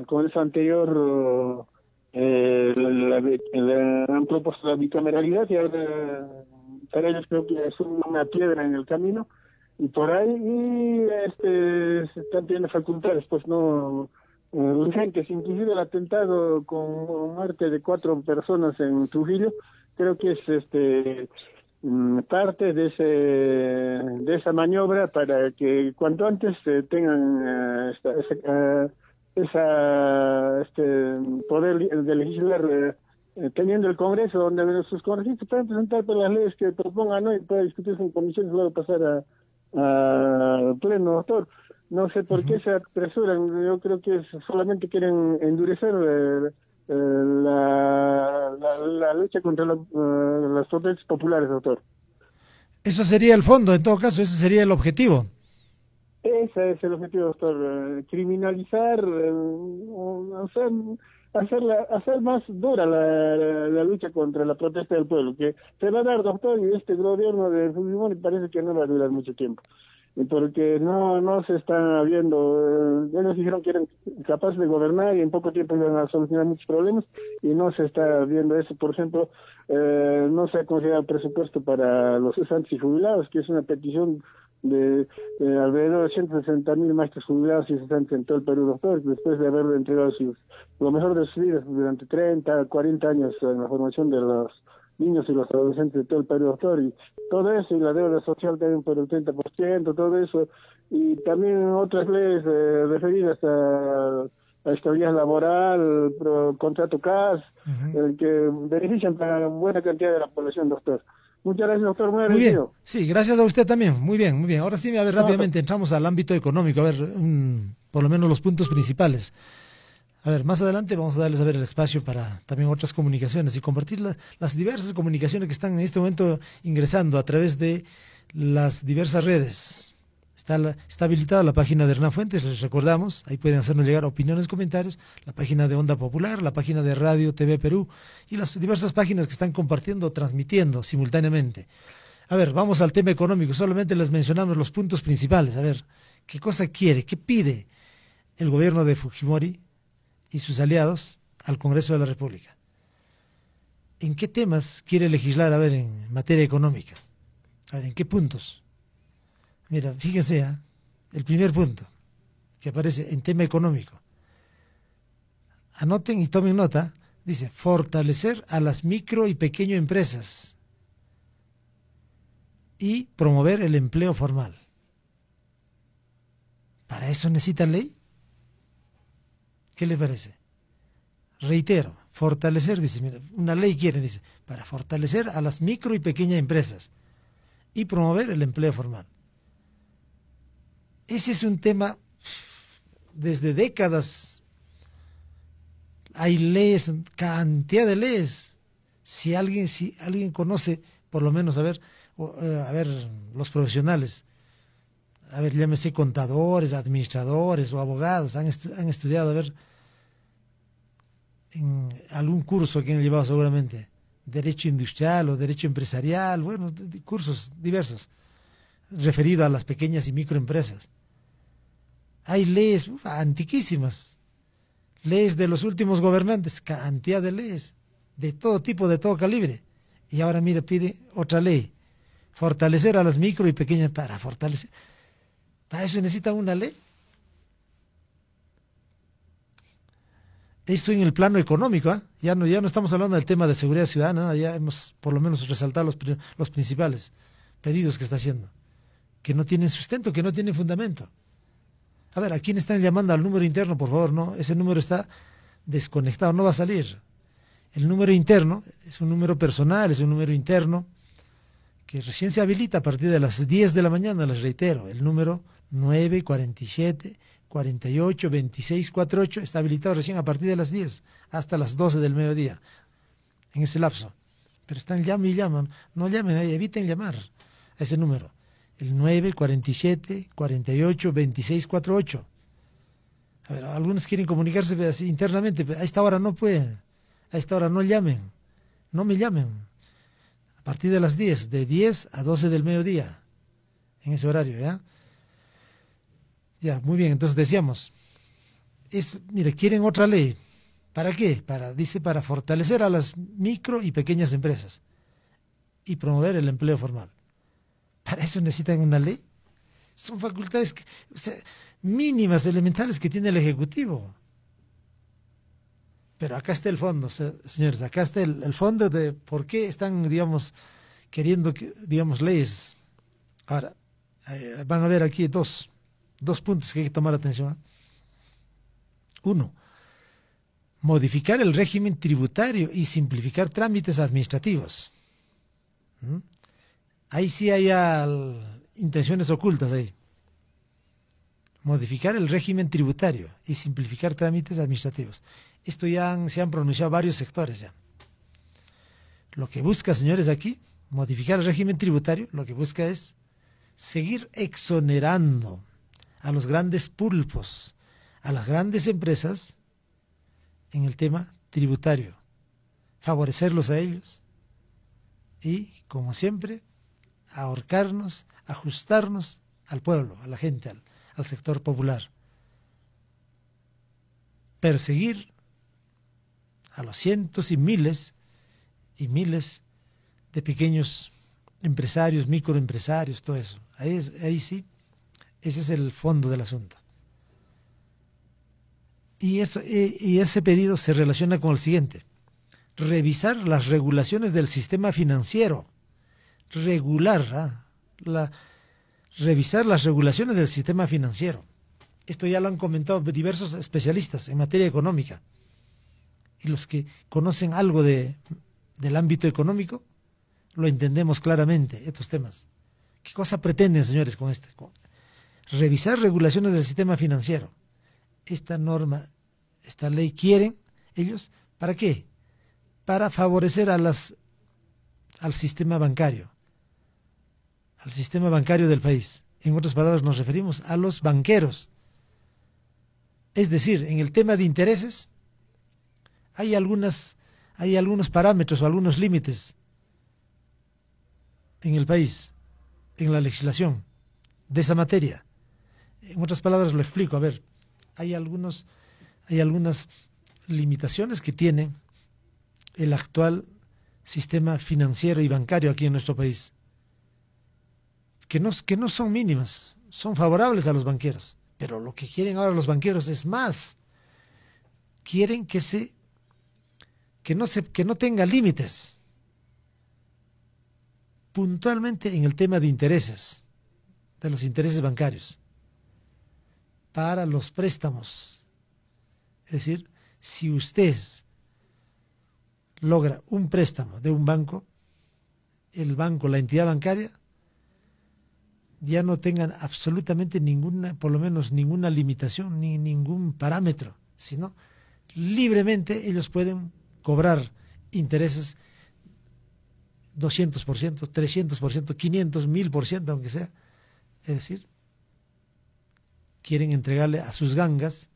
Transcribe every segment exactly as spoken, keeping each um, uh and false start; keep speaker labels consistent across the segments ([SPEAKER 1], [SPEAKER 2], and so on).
[SPEAKER 1] Congreso anterior eh, la, la, la, han propuesto la bicameralidad y ahora para ellos creo que es una piedra en el camino y por ahí y este se están pidiendo facultades pues no uh, urgentes, inclusive el atentado con muerte de cuatro personas en Trujillo creo que es este parte de ese de esa maniobra para que cuanto antes eh, tengan uh, esta, esa, uh, esa este poder de legislar uh, eh, teniendo el Congreso donde sus congresistas pueden presentar todas las leyes que propongan, ¿no? Y puede discutirse en comisiones y luego pasar a, a pleno, doctor. No sé por uh-huh. qué se apresuran, yo creo que solamente quieren endurecer eh, eh, la, la, la lucha contra la, uh, las protestas populares, doctor.
[SPEAKER 2] Eso sería el fondo, en todo caso, ese sería el objetivo.
[SPEAKER 1] Ese es el objetivo, doctor, eh, criminalizar, eh, hacer, hacerla, hacer más dura la, la, la lucha contra la protesta del pueblo, que se va a dar, doctor, y este gobierno de Fujimori parece que no va a durar mucho tiempo. Porque no no se están viendo, eh, ellos dijeron que eran capaces de gobernar y en poco tiempo iban a solucionar muchos problemas y no se está viendo eso. Por ejemplo, eh, no se ha considerado presupuesto para los cesantes y jubilados, que es una petición de, de alrededor de ciento sesenta mil maestros jubilados y cesantes en todo el Perú, doctor, después de haber entregado sus, lo mejor de sus vidas durante treinta, cuarenta años en la formación de los niños y los adolescentes de todo el Perú, doctor, y todo eso, y la deuda social también por el treinta por ciento, todo eso, y también otras leyes eh, referidas a, a estabilidad laboral, pro, contrato C A S, uh-huh. eh, que benefician a buena cantidad de la población, doctor. Muchas gracias, doctor. Muy,
[SPEAKER 2] muy bien, sí, gracias a usted también, muy bien, muy bien. Ahora sí, a ver, rápidamente entramos al ámbito económico, a ver, un, por lo menos los puntos principales. A ver, más adelante vamos a darles a ver el espacio para también otras comunicaciones y compartir las, las diversas comunicaciones que están en este momento ingresando a través de las diversas redes. Está, la, está habilitada la página de Hernán Fuentes, les recordamos, ahí pueden hacernos llegar opiniones, comentarios, la página de Onda Popular, la página de Radio T V Perú y las diversas páginas que están compartiendo, transmitiendo simultáneamente. A ver, vamos al tema económico, solamente les mencionamos los puntos principales. A ver, ¿qué cosa quiere, qué pide el gobierno de Fujimori y sus aliados al Congreso de la República? ¿En qué temas quiere legislar, a ver, en materia económica? A ver, ¿en qué puntos? Mira, fíjense, ¿eh? El primer punto que aparece en tema económico. Anoten y tomen nota, dice, fortalecer a las micro y pequeño empresas y promover el empleo formal. ¿Para eso necesitan ley? ¿Qué le parece? Reitero, fortalecer, dice, mira, una ley quiere, dice, para fortalecer a las micro y pequeñas empresas y promover el empleo formal. Ese es un tema desde décadas. Hay leyes, cantidad de leyes. Si alguien, si alguien conoce, por lo menos, a ver, a ver, los profesionales, a ver, llámese contadores, administradores o abogados, han, estu han estudiado, a ver, en algún curso que han llevado seguramente, derecho industrial o derecho empresarial, bueno, cursos diversos, referido a las pequeñas y microempresas. Hay leyes uf, antiquísimas, leyes de los últimos gobernantes, cantidad de leyes, de todo tipo, de todo calibre. Y ahora, mire, pide otra ley, fortalecer a las micro y pequeñas, para fortalecer. ¿Para eso necesitan una ley? Eso en el plano económico, ¿eh? ya, no, ya no estamos hablando del tema de seguridad ciudadana, ya hemos por lo menos resaltado los, los principales pedidos que está haciendo, que no tienen sustento, que no tienen fundamento. A ver, ¿a quién están llamando al número interno, por favor? No, ese número está desconectado, no va a salir. El número interno es un número personal, es un número interno que recién se habilita a partir de las diez de la mañana, les reitero, el número nueve cuarenta y siete, cuarenta y ocho, veintiséis, cuarenta y ocho está habilitado recién a partir de las diez hasta las doce del mediodía, en ese lapso. Pero están llamen y llaman, no llamen, eviten llamar a ese número. El nueve cuarenta y siete, cuarenta y ocho, veintiséis, cuarenta y ocho. A ver, algunos quieren comunicarse así internamente, pero a esta hora no pueden, a esta hora no llamen, no me llamen. A partir de las diez, de diez a doce del mediodía, en ese horario, ¿ya? Ya, muy bien, entonces decíamos, Es, mire, quieren otra ley. ¿Para qué? Para, dice, para fortalecer a las micro y pequeñas empresas y promover el empleo formal. ¿Para eso necesitan una ley? Son facultades que, o sea, mínimas, elementales que tiene el Ejecutivo. Pero acá está el fondo, señores, acá está el, el fondo de por qué están, digamos, queriendo, que, digamos, leyes. Ahora, eh, van a ver aquí dos, dos puntos que hay que tomar atención. Uno, modificar el régimen tributario y simplificar trámites administrativos. ¿Mm? Ahí sí hay al, intenciones ocultas ahí. Modificar el régimen tributario y simplificar trámites administrativos. Esto ya han, se han pronunciado varios sectores ya. Lo que busca, señores, aquí, modificar el régimen tributario, lo que busca es seguir exonerando a los grandes pulpos, a las grandes empresas en el tema tributario, favorecerlos a ellos y, como siempre, ahorcarnos, ajustarnos al pueblo, a la gente, al, al sector popular. Perseguir a los cientos y miles y miles de pequeños empresarios, microempresarios, todo eso. Ahí, es, ahí sí, ese es el fondo del asunto. Y, eso, y ese pedido se relaciona con el siguiente: revisar las regulaciones del sistema financiero, regular, ¿ah? la, revisar las regulaciones del sistema financiero. Esto ya lo han comentado diversos especialistas en materia económica. Y los que conocen algo de, del ámbito económico, lo entendemos claramente, estos temas. ¿Qué cosa pretenden, señores, con este? Con revisar regulaciones del sistema financiero. Esta norma, esta ley, quieren ellos, ¿para qué? Para favorecer a las, al sistema bancario, al sistema bancario del país. En otras palabras, nos referimos a los banqueros. Es decir, en el tema de intereses, hay algunas, hay algunos parámetros o algunos límites en el país, en la legislación de esa materia. En otras palabras, lo explico. A ver, hay algunos, hay algunas limitaciones que tiene el actual sistema financiero y bancario aquí en nuestro país, que no, que no son mínimas, son favorables a los banqueros. Pero lo que quieren ahora los banqueros es más. Quieren que se que no se que no tenga límites. Puntualmente en el tema de intereses, de los intereses bancarios, para los préstamos. Es decir, si usted logra un préstamo de un banco, el banco, la entidad bancaria, ya no tengan absolutamente ninguna, por lo menos ninguna limitación, ni ningún parámetro, sino libremente ellos pueden cobrar intereses doscientos por ciento, trescientos por ciento, quinientos, mil por ciento, aunque sea. Es decir, quieren entregarle a sus gangas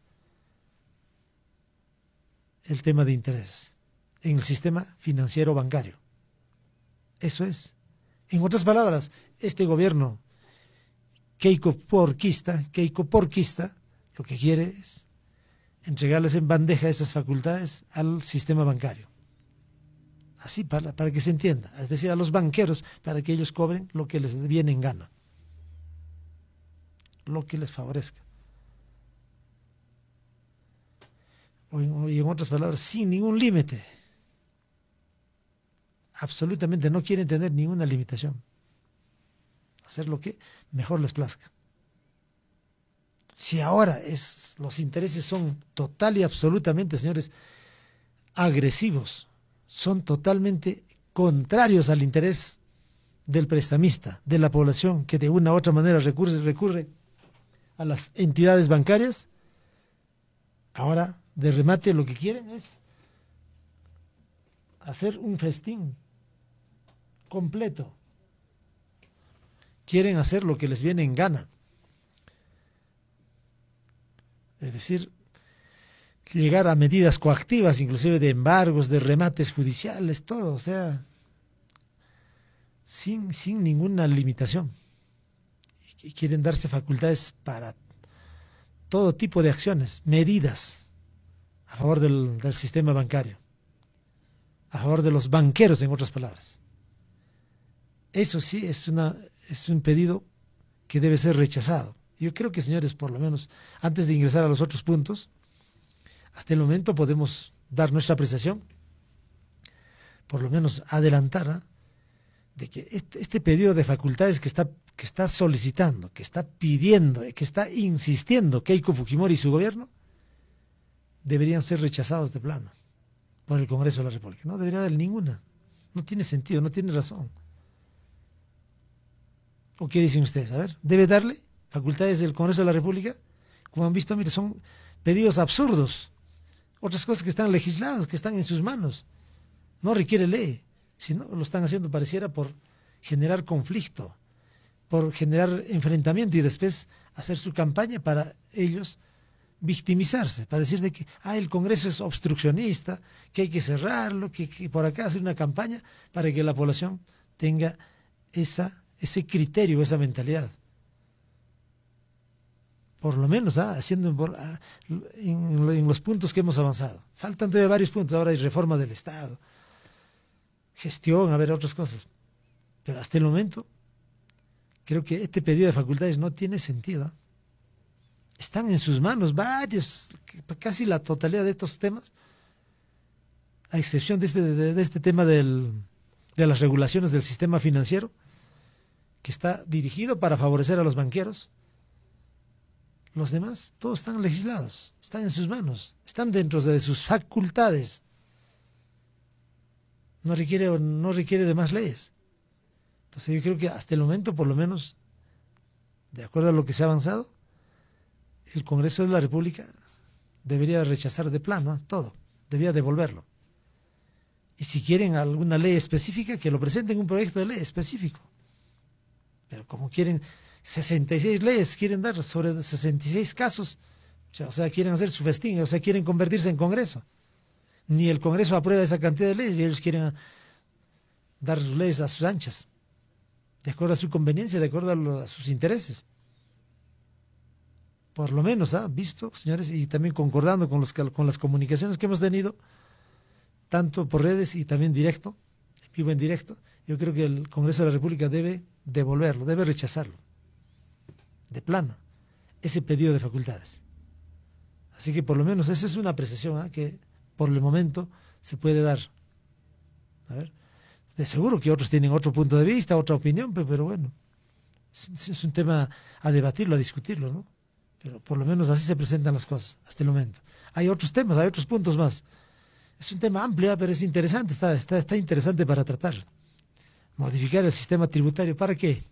[SPEAKER 2] el tema de intereses en el sistema financiero bancario. Eso es. En otras palabras, este gobierno Keiko porquista, Keiko porquista, lo que quiere es entregarles en bandeja esas facultades al sistema bancario. Así, para, para que se entienda. Es decir, a los banqueros, para que ellos cobren lo que les viene en gana. Lo que les favorezca. O en, o en otras palabras, sin ningún límite. Absolutamente no quieren tener ninguna limitación. Hacer lo que mejor les plazca. Si ahora es, los intereses son total y absolutamente, señores, agresivos, son totalmente contrarios al interés del prestamista, de la población que de una u otra manera recurre, recurre a las entidades bancarias, ahora de remate lo que quieren es hacer un festín completo. Quieren hacer lo que les viene en gana. Es decir, llegar a medidas coactivas, inclusive de embargos, de remates judiciales, todo, o sea, sin, sin ninguna limitación. Y quieren darse facultades para todo tipo de acciones, medidas a favor del, del sistema bancario, a favor de los banqueros, en otras palabras. Eso sí es, una, es un pedido que debe ser rechazado. Yo creo que, señores, por lo menos, antes de ingresar a los otros puntos, hasta el momento podemos dar nuestra apreciación, por lo menos adelantar, ¿eh? de que este, este pedido de facultades que está, que está solicitando, que está pidiendo, que está insistiendo Keiko Fujimori y su gobierno, deberían ser rechazados de plano por el Congreso de la República. No debería haber ninguna. No tiene sentido, no tiene razón. ¿O qué dicen ustedes? A ver, ¿debe darle facultades del Congreso de la República? Como han visto, mire, son pedidos absurdos. Otras cosas que están legisladas, que están en sus manos. No requiere ley. Si no, lo están haciendo, pareciera, por generar conflicto, por generar enfrentamiento y después hacer su campaña para ellos victimizarse, para decir de que ah, el Congreso es obstruccionista, que hay que cerrarlo, que, que por acá hacer una campaña para que la población tenga esa, ese criterio, esa mentalidad. Por lo menos, ¿ah? haciendo en, en los puntos que hemos avanzado. Faltan todavía varios puntos, ahora hay reforma del Estado, gestión, a ver, otras cosas. Pero hasta el momento, creo que este pedido de facultades no tiene sentido. ¿eh? Están en sus manos varios, casi la totalidad de estos temas, a excepción de este, de, de este tema del, de las regulaciones del sistema financiero, que está dirigido para favorecer a los banqueros. Los demás, todos están legislados, están en sus manos, están dentro de sus facultades. No requiere, no requiere de más leyes. Entonces yo creo que hasta el momento, por lo menos, de acuerdo a lo que se ha avanzado, el Congreso de la República debería rechazar de plano, ¿eh? todo, debería devolverlo. Y si quieren alguna ley específica, que lo presenten un proyecto de ley específico. Pero como quieren sesenta y seis leyes, quieren dar sobre sesenta y seis casos, o sea, quieren hacer su festín, o sea, quieren convertirse en Congreso. Ni el Congreso aprueba esa cantidad de leyes y ellos quieren dar sus leyes a sus anchas, de acuerdo a su conveniencia, de acuerdo a, lo, a sus intereses. Por lo menos, ¿ha ¿ah? visto, señores? Y también concordando con, los, con las comunicaciones que hemos tenido, tanto por redes y también directo, vivo en directo, yo creo que el Congreso de la República debe devolverlo, debe rechazarlo, de plano, ese pedido de facultades. Así que por lo menos esa es una apreciación ¿eh? que por el momento se puede dar. A ver, de seguro que otros tienen otro punto de vista, otra opinión, pero, pero bueno, es, es un tema a debatirlo, a discutirlo, ¿no? Pero por lo menos así se presentan las cosas hasta el momento. Hay otros temas, hay otros puntos más. Es un tema amplio, pero es interesante, está, está, está interesante para tratar. Modificar el sistema tributario, ¿para qué?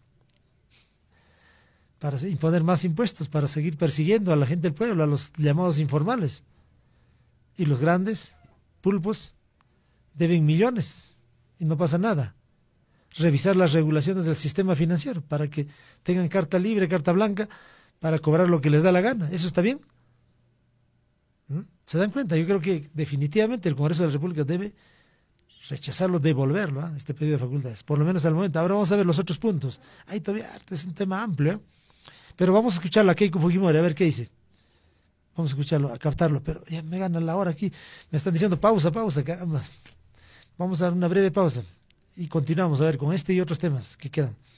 [SPEAKER 2] Para imponer más impuestos, para seguir persiguiendo a la gente del pueblo, a los llamados informales. Y los grandes pulpos deben millones y no pasa nada. Revisar las regulaciones del sistema financiero para que tengan carta libre, carta blanca, para cobrar lo que les da la gana. ¿Eso está bien? ¿Mm? ¿Se dan cuenta? Yo creo que definitivamente el Congreso de la República debe rechazarlo, devolverlo, ¿eh? este pedido de facultades, por lo menos al momento. Ahora vamos a ver los otros puntos. Ahí todavía es un tema amplio, ¿eh? Pero vamos a escucharlo a Keiko Fujimori, a ver qué dice. Vamos a escucharlo, a captarlo, pero ya me gana la hora aquí. Me están diciendo pausa, pausa, caramba. Vamos a dar una breve pausa y continuamos a ver con este y otros temas que quedan.